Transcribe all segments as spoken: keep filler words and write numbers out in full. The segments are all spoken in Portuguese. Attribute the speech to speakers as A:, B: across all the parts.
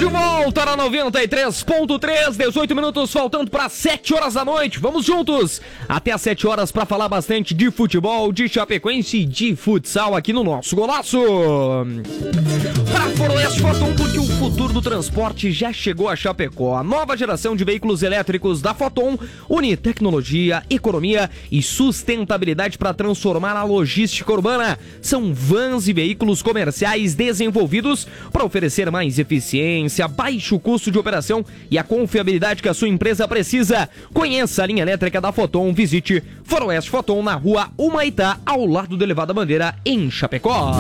A: volta na noventa e três ponto três, dezoito minutos faltando para sete horas da noite. Vamos juntos até às sete horas para falar bastante de futebol, de Chapecoense e de futsal aqui no nosso Golaço. Para Foroeste Foton, porque o futuro do transporte já chegou a Chapecó. A nova geração de veículos elétricos da Foton une tecnologia, economia e sustentabilidade para transformar a logística urbana. São vans e veículos comerciais desenvolvidos para oferecer mais eficiência, baixo custo de operação e a confiabilidade que a sua empresa precisa. Conheça a linha elétrica da Foton. Visite Foroeste Foton na rua Humaitá, ao lado do Elevado Bandeira, em Chapecó.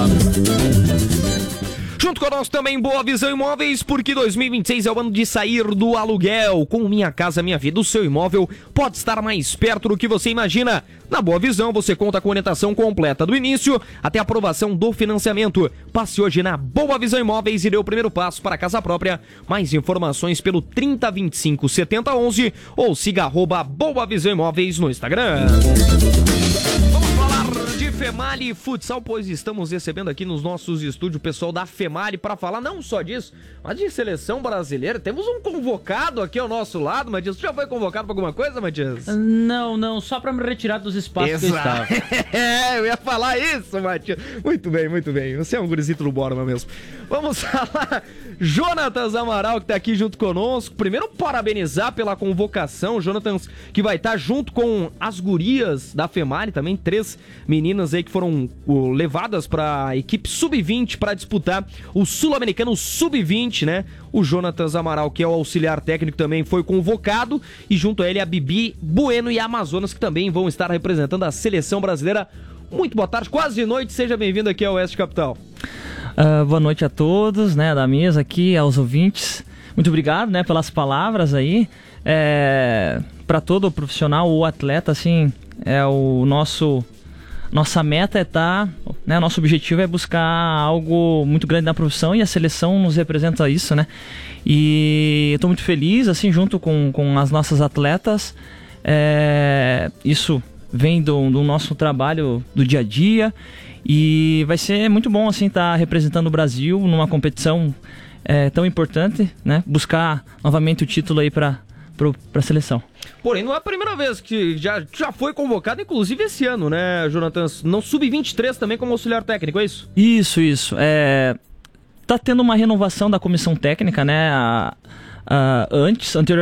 A: Junto conosco também Boa Visão Imóveis, porque dois mil e vinte e seis é o ano de sair do aluguel. Com Minha Casa Minha Vida, o seu imóvel pode estar mais perto do que você imagina. Na Boa Visão você conta com orientação completa do início até a aprovação do financiamento. Passe hoje na Boa Visão Imóveis e dê o primeiro passo para a casa própria. Mais informações pelo trinta, vinte e cinco, setenta, onze ou siga arroba Boa Visão Imóveis no Instagram. Vamos falar de Femali Futsal, pois estamos recebendo aqui nos nossos estúdios o pessoal da Femali para falar não só disso, mas de seleção brasileira. Temos um convocado aqui ao nosso lado, Matias. Você já foi convocado para alguma coisa, Matias?
B: Não, não, só para me retirar dos espaços Exato. que eu estava.
A: É, eu ia falar isso, Matias. Muito bem, muito bem. Você é um gurizito do Borba mesmo. Vamos falar. Jonatas Amaral, que tá aqui junto conosco. Primeiro, parabenizar pela convocação. Jonatas, que vai estar junto com as gurias da Femali, também três meninas aí que foram uh, levadas para a equipe sub vinte para disputar o Sul-Americano sub vinte, né? O Jonatas Amaral, que é o auxiliar técnico, também foi convocado, e junto a ele a Bibi Bueno e a Amazonas, que também vão estar representando a seleção brasileira. Muito boa tarde, quase noite, seja bem-vindo aqui ao Oeste Capital.
B: Uh, boa noite a todos, né, da mesa aqui, aos ouvintes. Muito obrigado, né, pelas palavras aí. É, para todo profissional ou atleta, assim, é o nosso... Nossa meta é estar, tá, né, nosso objetivo é buscar algo muito grande na profissão, e a seleção nos representa isso, né? E eu estou muito feliz, assim, junto com, com as nossas atletas. É, isso vem do, do nosso trabalho do dia a dia, e vai ser muito bom, assim, estar tá representando o Brasil numa competição é, tão importante, né? Buscar novamente o título aí para para a seleção.
A: Porém, não é a primeira vez que já, já foi convocado, inclusive esse ano, né, Jonathan? Não sub vinte e três também como auxiliar técnico, é isso?
B: Isso, isso. É, tá tendo uma renovação da comissão técnica, né? A, a, antes, anteriormente,